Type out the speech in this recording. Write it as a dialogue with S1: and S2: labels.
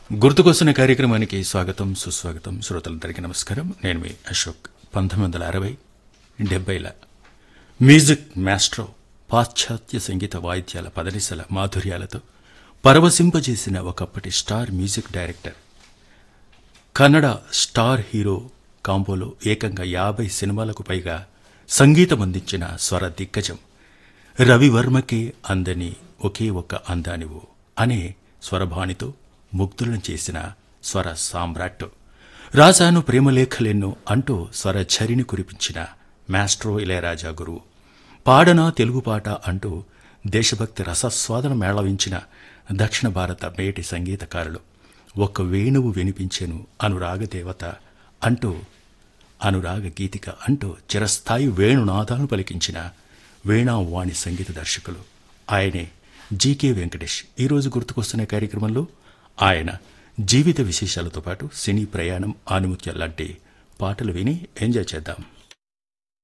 S1: గుర్తుకొస్తున్న కార్యక్రమానికి స్వాగతం సుస్వాగతం. శ్రోతలందరికీ నమస్కారం. నేను మీ అశోక్. 1960, 70ల మ్యూజిక్ మాస్ట్రో, పాశ్చాత్య సంగీత వాయిద్యాల పదనిసల మాధుర్యాలతో పరవశింపజేసిన ఒకప్పటి star music director, Kannada star hero కాంబోలో ఏకంగా 50 సినిమాలకు పైగా సంగీతమందించిన స్వర దిగ్గజం, రవివర్మకే అందని ఒకే ఒక్క అందానివు అనే స్వరభాణితో ముగ్ధులను చేసిన స్వర సామ్రాట్, రాశాను ప్రేమలేఖలెన్నో అంటూ స్వర ఝరిని కురిపించిన మాస్ట్రో ఇళయరాజా గురువు, పాడనా తెలుగు పాట అంటూ దేశభక్తి రసస్వాదన మేళవించిన దక్షిణ భారత మేటి సంగీతకారులు, ఒక్క వేణువు వినిపించెను అనురాగ దేవత అంటూ, అనురాగ గీతిక అంటూ చిరస్థాయి వేణునాదాలను పలికించిన వీణావాణి సంగీత దర్శకులు ఆయనే జీకే వెంకటేష్. ఈరోజు గుర్తుకొస్తున్న కార్యక్రమంలో ఆయన జీవిత విశేషాలతో పాటు సినీ ప్రయాణం, ఆణిముత్యాలు లాంటి పాటలు విని ఎంజాయ్ చేద్దాం.